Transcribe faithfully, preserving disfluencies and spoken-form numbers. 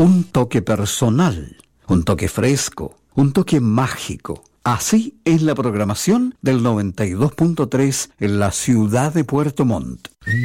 Un toque personal, un toque fresco, un toque mágico. Así es la programación del noventa y dos punto tres en la ciudad de Puerto Montt.